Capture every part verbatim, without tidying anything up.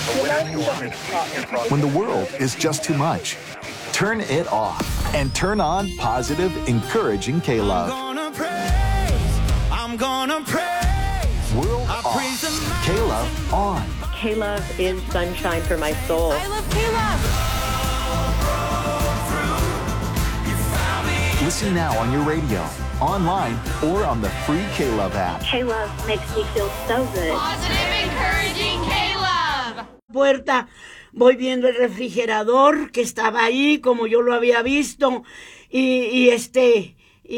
When the world is just too much, turn it off and turn on positive, encouraging K-Love. I'm gonna praise, I'm gonna praise. World off, K-Love on. K-Love is sunshine for my soul. I love K-Love. Listen now on your radio, online, or on the free K-Love app. K-Love makes me feel so good. Positive, encouraging K-Love. Puerta, voy viendo el refrigerador que estaba ahí como yo lo había visto y, y este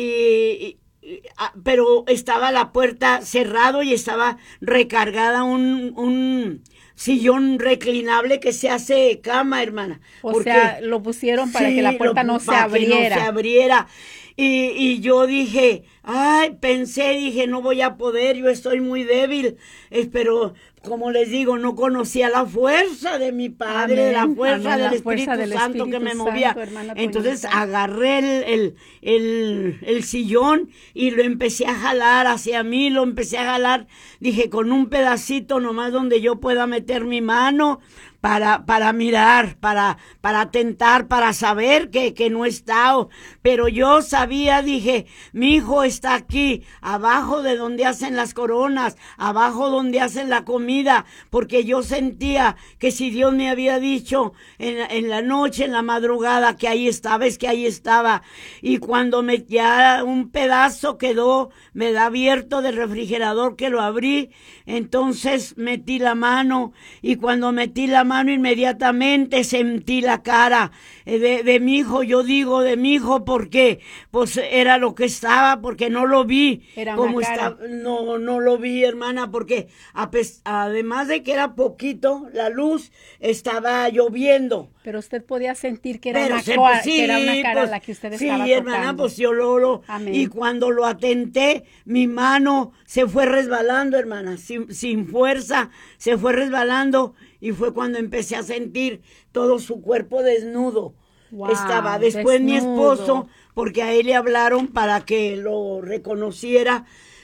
y, y ah, pero estaba la puerta cerrado y estaba recargada un un sillón reclinable que se hace cama, hermana. O porque, sea, lo pusieron para sí, que la puerta lo, no se para abriera. Que no se abriera. Y, y yo dije, ay, pensé, dije, no voy a poder, yo estoy muy débil, eh, pero como les digo, no conocía la fuerza de mi Padre, Amén, la fuerza amén, del la Espíritu fuerza del Santo Espíritu que me Santo, movía. hermana Entonces Toñita. agarré el, el, el, el sillón y lo empecé a jalar hacia mí, lo empecé a jalar, dije, con un pedacito nomás donde yo pueda meter mi mano, para, para mirar, para, para tentar, para saber que, que no está, pero yo sabía, dije, mi hijo está aquí, abajo de donde hacen las coronas, abajo donde hacen la comida, porque yo sentía que si Dios me había dicho en, en la noche, en la madrugada, que ahí estaba, es que ahí estaba, y cuando me, ya un pedazo quedó, me da abierto del refrigerador que lo abrí, entonces metí la mano, y cuando metí la mano inmediatamente sentí la cara de, de mi hijo, yo digo de mi hijo porque pues era lo que estaba, porque no lo vi, Era como una cara... estaba, no, no lo vi, hermana, porque a pes, además de que era poquito, la luz estaba lloviendo. Pero usted podía sentir que era, Pero una, se, cara, sí, que era una cara pues, la que usted sí, estaba hermana, tocando. pues yo lo, lo Amén. y cuando lo atenté, mi mano se fue resbalando, hermana, sin, sin fuerza, se fue resbalando y fue cuando empecé a sentir todo su cuerpo desnudo. Wow, Estaba después desnudo. Mi esposo, porque a él le hablaron para que lo reconociera,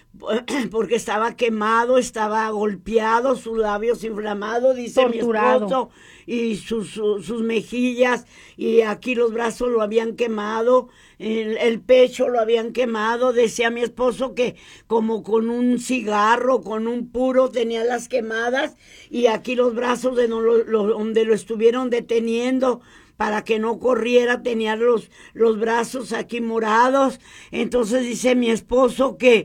porque estaba quemado, estaba golpeado, sus labios inflamados, dice Torturado. mi esposo, y sus, sus, sus mejillas, y aquí los brazos lo habían quemado, el, el pecho lo habían quemado, decía mi esposo que como con un cigarro, con un puro tenía las quemadas, y aquí los brazos de no, lo, lo, donde lo estuvieron deteniendo, para que no corriera, tenía los, los brazos aquí morados. Entonces dice mi esposo que,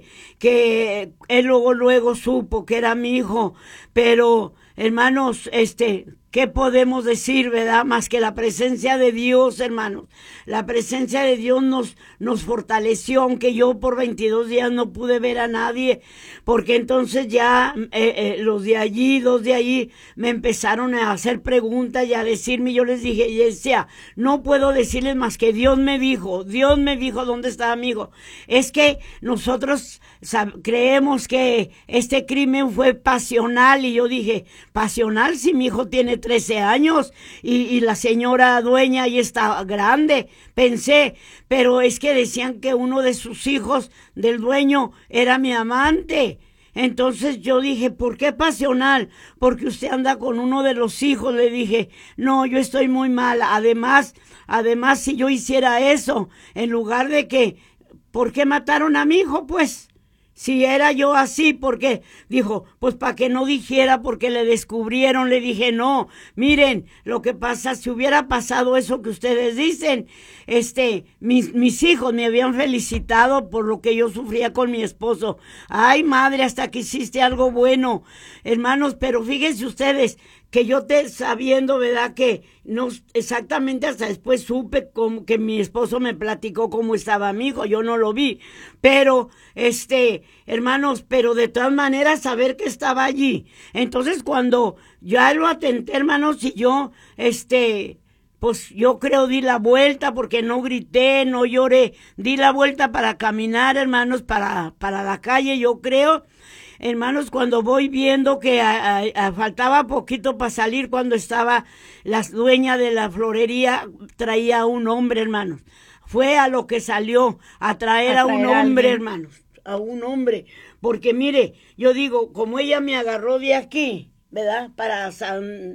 que él luego, luego supo que era mi hijo, pero hermanos, este, ¿qué podemos decir, verdad? Más que la presencia de Dios, hermanos. La presencia de Dios nos, nos fortaleció, aunque yo por veintidós días no pude ver a nadie, porque entonces ya eh, eh, los de allí, dos de allí, me empezaron a hacer preguntas y a decirme, yo les dije, y decía, no puedo decirles más que Dios me dijo, Dios me dijo dónde estaba mi hijo. Es que nosotros sab- creemos que este crimen fue pasional, y yo dije, pasional si mi hijo tiene trece años y, y la señora dueña ahí está grande, pensé, pero es que decían que uno de sus hijos del dueño era mi amante. Entonces yo dije, ¿por qué pasional? Porque usted anda con uno de los hijos. Le dije, no, yo estoy muy mal. Además, además si yo hiciera eso, en lugar de que, ¿por qué mataron a mi hijo? Pues si era yo así, porque dijo, pues para que no dijera, porque le descubrieron. Le dije, no, miren, lo que pasa, si hubiera pasado eso que ustedes dicen, este, mis, mis hijos me habían felicitado por lo que yo sufría con mi esposo. Ay, madre, hasta que hiciste algo bueno, hermanos, pero fíjense ustedes, que yo te sabiendo, ¿verdad? Que no exactamente hasta después supe como que mi esposo me platicó cómo estaba mi hijo, yo no lo vi, pero este, hermanos, pero de todas maneras saber que estaba allí. Entonces cuando ya lo atenté, hermanos, y yo, este, pues yo creo di la vuelta porque no grité, no lloré, di la vuelta para caminar, hermanos, para, para la calle, yo creo. Hermanos, cuando voy viendo que a, a, a faltaba poquito para salir, cuando estaba la dueña de la florería, traía a un hombre, hermanos. Fue a lo que salió, a traer a, a traer un hombre, a hermanos, a un hombre. Porque mire, yo digo, como ella me agarró de aquí, ¿verdad? Para